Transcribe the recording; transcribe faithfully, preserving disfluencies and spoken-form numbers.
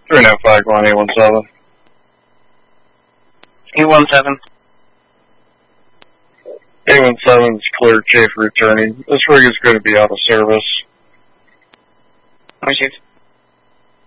three nine five, one eight one seven. eight one seven. eight one seven is clear, Chief returning. This rig is going to be out of service. Hi, Chief.